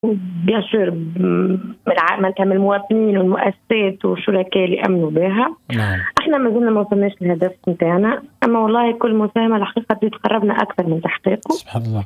بيان سور معناتها من المواطنين والمؤسسات والشركاء اللي امنوا بها. نعم. احنا ما زلنا ما وصلناش للهدف نتاعنا، اما والله كل مساهمه الحقيقه تقربنا اكثر من تحقيقه. سبحان الله.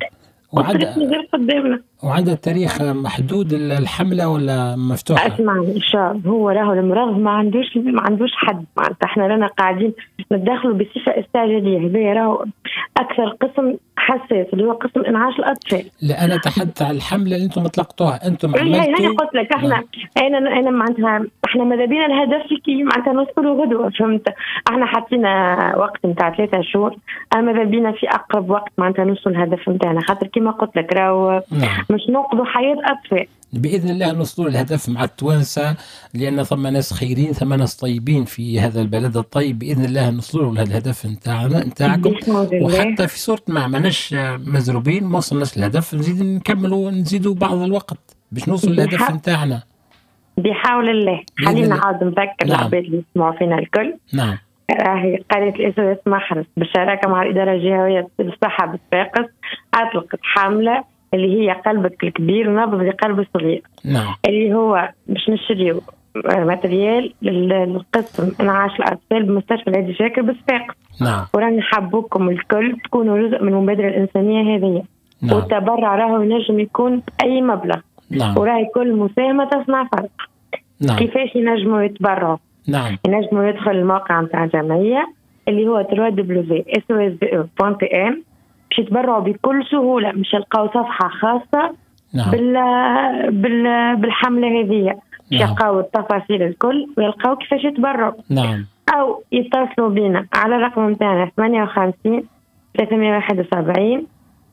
وعند التاريخ محدود الحمله ولا مفتوحه؟ اسمع الشاب هو راهو المرض ما عندوش حد، معناتها احنا رانا قاعدين نتدخلوا بصفه استعجاليه. هذا راهو اكثر قسم حساس اللي هو قسم انعاش الاطفال. لا انا اتحدث عن الحمله اللي انتم اطلقتوها، انتم عملتوا. انا قلت لك احنا انا معناتها احنا ماذا بينا الهدف كي معناتها نوصلوا غدوه، فهمت؟ احنا حطينا وقت نتاع 3 شهور، اما ماذا بينا في اقرب وقت معناتها نوصل الهدف نتاعنا، خاطر كيما قلت لك راهو مش ننقذوا حياه اطفال. باذن الله نوصلوا للهدف مع التوانسه، لان ثم ناس خيرين، ثم ناس طيبين في هذا البلد الطيب. باذن الله نوصلوا للهدف نتاعكم. وحتى في صوره ما ماناش مزروبين، ما وصلناش للهدف، نزيد نكملوا، نزيدوا بعض الوقت باش نوصل للهدف نتاعنا بحول الله. خلينا عاود نذكر العباد اللي يسمعوا فينا الكل. نعم. راهي قرية الأسود محرز بالشراكة مع الإدارة الجهوية للصحة بالصفاقس أطلقت حملة اللي هي قلبك الكبير ونبض لقلب الصغير. نعم. اللي هو باش نشريو ماتريال للقسم انعاش الأطفال بمستشفى الهادي شاكر بالصفاقس. نعم. وراني حابوكم الكل تكونوا جزء من المبادرة الإنسانية هذه. نعم. والتبرع راهو ينجم يكون أي مبلغ. نعم. وراهي كل مساهمة تصنع فرق. نعم. كيفاش ينجموا يتبرعوا؟ نعم. ينجموا يدخل الموقع نتاع الجمعية اللي هو www.sosbe.m باش يتبرعوا بكل سهولة، مش يلقاو صفحة خاصة. نعم. بالحملة هذه باش يلقاو التفاصيل الكل ويلقاو كيفاش يتبرعوا. نعم. أو يتصلوا بنا على الرقم نتاعنا 58 371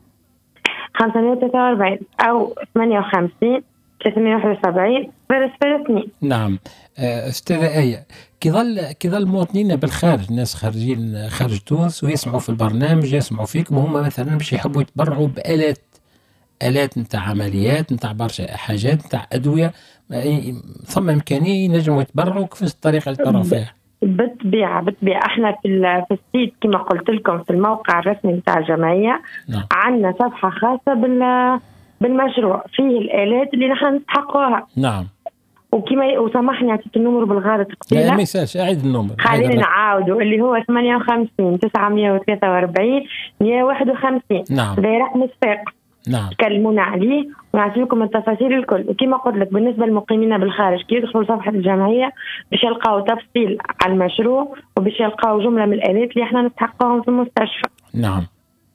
543 أو 58 371 002. نعم. أستاذة آية، كظل المواطنين بالخارج، ناس خارجين خارج تونس ويسمعوا في البرنامج، يسمعوا فيكم وهم مثلا باش يحبوا يتبرعوا بآلات نتاع عمليات، نتاع برشا حاجات، نتاع أدوية، ثم إمكانية ينجموا يتبرعوا. كيفاش الطريقة اللي يتبرعوا فيها؟ بالطبيعة احنا في السيت كما قلت لكم في الموقع الرسمي نتاع الجمعية. نعم. عندنا صفحة خاصة بالمشروع فيه الآلات اللي نحن نستحقوها. نعم. وكما وسامحني عطيت النمر بالغلط قبيله. لا ما يسالش، اعيد النمر. خلينا نعاودوا اللي هو 58 943 151. نعم. هذا رقم الصفاقس. نعم. تكلمونا عليه ونعطي لكم التفاصيل الكل. وكما قلت لك بالنسبه للمقيمين بالخارج كي يدخلوا صفحه الجمعيه باش يلقاو تفصيل على المشروع وباش يلقاو جمله من الآلات اللي احنا نستحقوهم في المستشفى. نعم.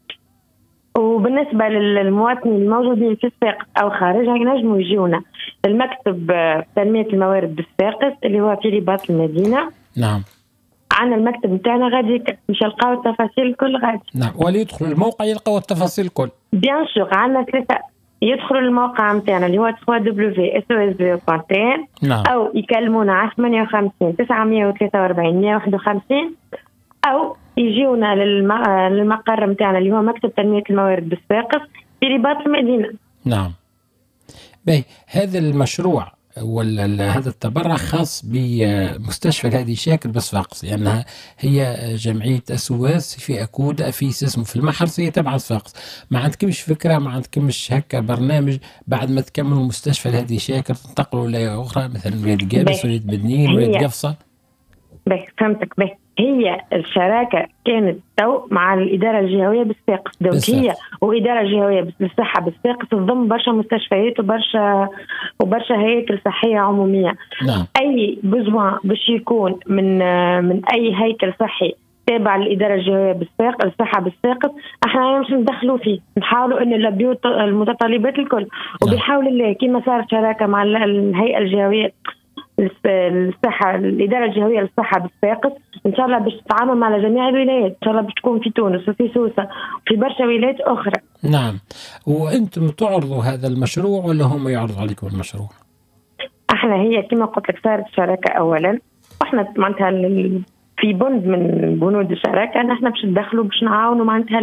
وبالنسبة للمواطنين الموجودين في الصفاقس أو خارجها ينجموا يجيونا المكتب تنمية الموارد بالصفاقس اللي هو في رباط المدينة. نعم. عنا المكتب بتاعنا غادي مش يلقاو التفاصيل الكل غادي. نعم. واللي يدخلوا الموقع يلقاو التفاصيل الكل. بيان سور عنا 3 يدخلوا الموقع متاعنا اللي هو www.sosbe.m. نعم. أو يكلمونا على 58 943 151 أو يجيونا للمقر متاعنا اللي هو مكتب تنمية الموارد بالصفاقس في رباط المدينة. نعم. باهي، هذا المشروع ولا هذا التبرع خاص بمستشفى الهادي شاكر بالصفاقس، لأنها هي جمعية أسواس في أكودة في اسمه في المحرس، هي تبع الصفاقس. ما عندكمش فكرة، ما عندكمش هكا برنامج بعد ما تكملوا مستشفى الهادي شاكر تنتقلوا لولاية أخرى مثلا ولاية قابس ولاية بدنين ولاية قفصة؟ فهمتك. هي الشراكة كانت مع الإدارة الجهوية بالصفاقس دوكية وإدارة جهوية بالصحة بالصفاقس تضم برشا مستشفيات وبرشا هيكل صحية عمومية. نعم. أي بزوان باش يكون من أي هيكل صحي تابع للإدارة الجهوية بالصفاقس الصحة بالصفاقس احنا مش ندخلوا فيه، نحاولوا ان البيوت المتطلبات الكل. وبحاول الله كما صارت شراكة مع الهيئة الجهوية الصحة الإدارة الجهوية للصحة بالصفاقس إن شاء الله باش تتعامل مع جميع الولايات، إن شاء الله باش تكون في تونس وفي سوسة وفي برشا ولايات أخرى. نعم. وأنتم تعرضوا هذا المشروع ولا هم يعرضوا عليكم المشروع؟ احنا هي كما قلت لك صارت شراكة أولا، واحنا معناتها في بند من بنود الشراكة ان احنا باش ندخلوا باش نعاونوا معناتها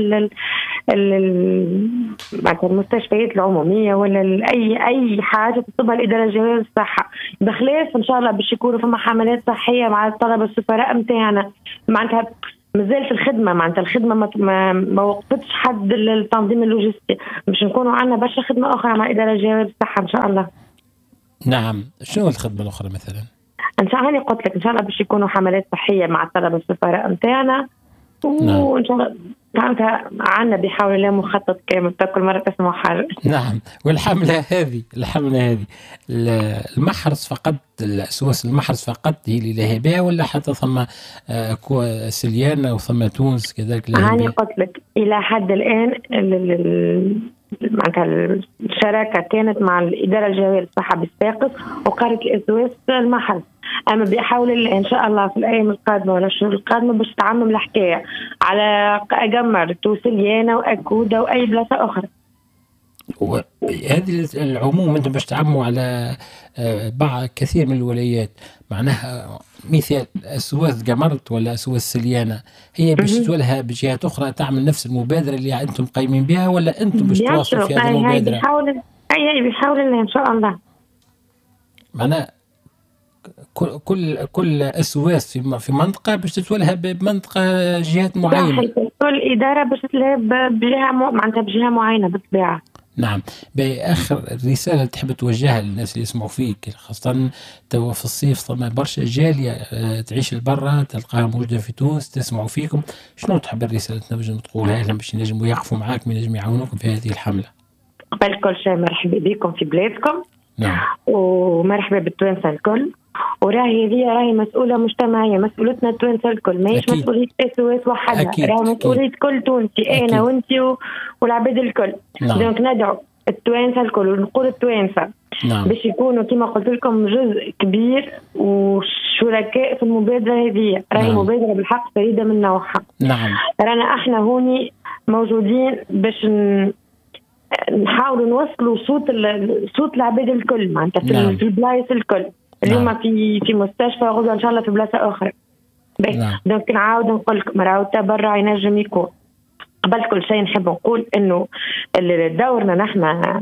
معناتها المستشفيات العمومية ولا اي حاجة تطلبها الإدارة الجهوية للصحة، بخلاف ان شاء الله باش يكونوا فما حملات صحية مع الطلبة السفراء نتاعنا. معناتها مازال في الخدمه، معناتها الخدمه ما وقفتش حد التنظيم اللوجستي، باش نكونوا عندنا برشا خدمه اخرى مع الاداره الجهويه بالصحه ان شاء الله. نعم، شنو الخدمه الاخرى مثلا؟ ان شاء الله قلت لك ان شاء الله باش يكونوا حملات صحيه مع الطلبه السفراء نتاعنا، وان شاء الله معناتها عندنا بحول الله مخطط كامل، كل مره تسمعوا حاجه. نعم. والحمله هذه المحرز فقط، الاسواس المحرز فقط هي اللي لاهي بها، ولا حتى ثم سليانه وثم تونس كذلك لاهي بها؟ أنا قلت لك الى حد الان معناتها الشراكه كانت مع الاداره الجهويه للصحه بالساقط وقريه الاسواس المحرز، اما بحول الله ان شاء الله في الايام القادمه ولا الشهور القادمه باش تعمم الحكايه على قمر وسليانه واكوده واي بلاصه اخرى. وهذه العموم انتم باش تعموا على بعض كثير من الولايات، معناها مثال اسواس قمرت ولا اسواس سليانه، هي باش تولها بجهات اخرى تعمل نفس المبادره اللي انتم قايمين بها، ولا انتم باش تواصلوا في هذه المبادره؟ بحاول الله ان شاء الله. معناها كل اسواس في منطقه باش تتولها بمنطقه جهات معينه، كل اداره باش تلعب بجهه معناتها بجهه معينه بالطبيعه. نعم. بآخر رسالة تحب توجهها للناس اللي يسمعوا فيك، خاصة توا في الصيف ثم برشا جالية تعيش البرة تلقاها موجودة في تونس تسمعوا فيكم، شنو تحب الرسالة تنجم تقولها لهم باش ينجموا يقفوا معاكم، ينجموا يعاونوكم في هذه الحملة؟ قبل كل شيء مرحبا بكم في بلادكم. نعم. ومرحبا بالتوانسة الكل، راهي مسؤولة مجتمعية، مسؤولتنا التوانسة الكل، ماهيش مسؤولية SOS وحدها، راهي مسؤولية كل تونسي، أنا وأنتي والعباد الكل. نعم. دونك ندعو التوانسة الكل ونقول التوانسة نعم. باش يكونوا كما قلت لكم جزء كبير وشركاء في المبادرة هذه، راهي نعم. مبادرة بالحق فريدة من نوعها. نعم. رانا احنا هوني موجودين باش نحاولوا نوصلوا صوت العباد الكل، معناتها في البلايص الكل، اليوم في مستشفى وغدا ان شاء الله في بلاصه اخرى. دونك نعاود نقول لكم راهو التبرع ينجم يكون. قبل كل شيء نحب نقول انه دورنا نحن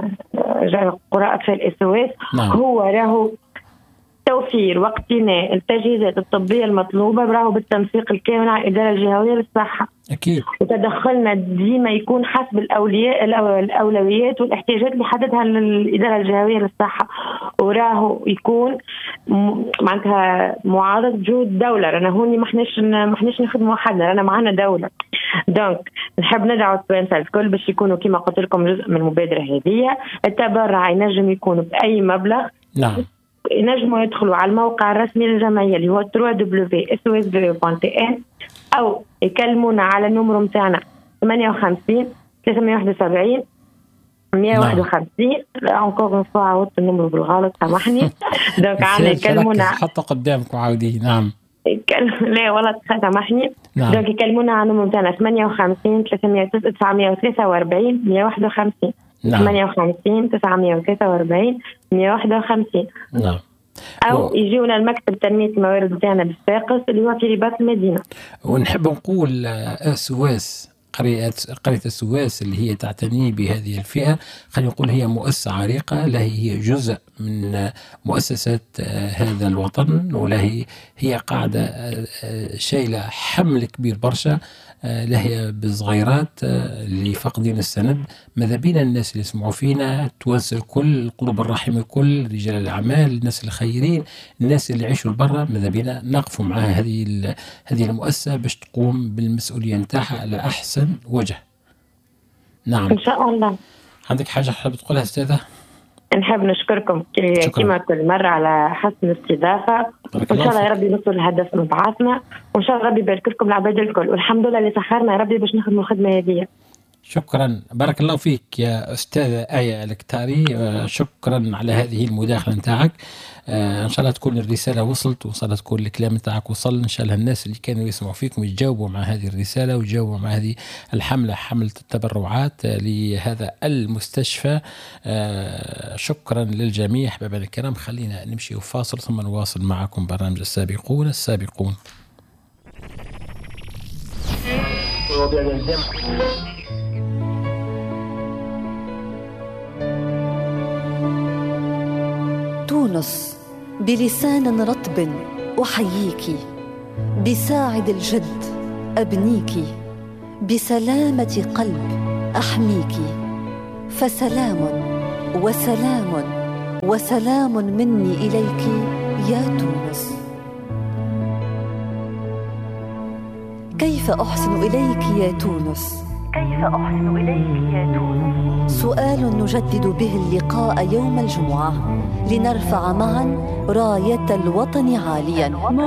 قراء اطفال SOS هو راهو توفير واقتناء التجهيزات الطبيه المطلوبه راهو بالتنسيق الكامل مع الاداره الجهويه للصحه. اكيد. وتدخلنا ديما يكون حسب الاولويات والاحتياجات اللي حددها الاداره الجهويه للصحه، وراهو يكون معناتها معارض جهود الدوله. رانا هوني ما احناش نخدموا وحدنا، رانا معنا دوله. دونك نحب ندعو التوانسه الكل باش يكونوا كما قلت لكم جزء من المبادره هذه. التبرع ينجم يكون باي مبلغ. نعم. ينجموا يدخلوا على الموقع الرسمي للجمعيه اللي هو www.sos.n او يكلمونا على النمر متاعنا 58 371 151. انكور فوا عاودت النمر بالغلط سامحني. دونك عنا يكلمونا، حطوا قدامك وعاوديه. نعم. لا والله سامحني. نعم. دونك يكلمونا على النمر متاعنا 58 943 151. 58 943 151. نعم. أو يجيونا المكتب تنمية الموارد بتاعنا بالساقس اللي هو في رباط المدينة. ونحب نقول SOS قرية SOS اللي هي تعتني بهذه الفئة، خلينا نقول هي مؤسسة عريقة، لا هي جزء من مؤسسات هذا الوطن، ولا هي قاعدة شايلة حمل كبير برشا، لا هي بالصغيرات اللي فاقدين السند. ماذا بينا الناس اللي يسمعوا فينا، التوانسة الكل، القلوب الرحيمة الكل، رجال الأعمال، الناس الخيرين، الناس اللي يعيشوا برا، ماذا بينا نقفوا مع هذه المؤسسة باش تقوم بالمسؤولية نتاعها على أحسن وجه. نعم إن شاء الله. عندك حاجة حابة تقولها أستاذة؟ نحب نشكركم كما كل مرة على حسن الاستضافة، وإن شاء الله يا ربي نوصل الهدف من بعثنا، وإن شاء الله ربي يبارك لكم العباد الكل، والحمد لله اللي سخرنا يا ربي باش نخدموا الخدمة هذه. شكرا، بارك الله فيك يا أستاذة آية الكتاري، شكرا على هذه المداخلة نتاعك. إن شاء الله تكون الرسالة وصلت، وإن شاء الله تكون الكلام نتاعك وصل. إن شاء الله الناس اللي كانوا يسمعوا فيكم يتجاوبوا مع هذه الرسالة ويتجاوبوا مع هذه الحملة، حملة التبرعات لهذا المستشفى. شكرا للجميع. أحبابنا الكرام، خلينا نمشي وفاصل ثم نواصل معكم برنامج السابقون. تونس بلسان رطب أحييك، بساعد الجد أبنيك، بسلامة قلب أحميك، فسلام وسلام وسلام مني إليك يا تونس. كيف أحسن إليك يا تونس؟ كيف أحسن إليك يا تونس؟ سؤال نجدد به اللقاء يوم الجمعة لنرفع معا راية الوطن عاليا.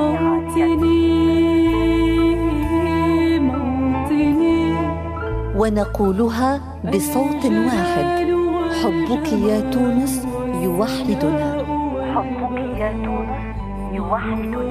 ونقولها بصوت واحد: حبك يا تونس يوحدنا. حبك يا تونس يوحدنا.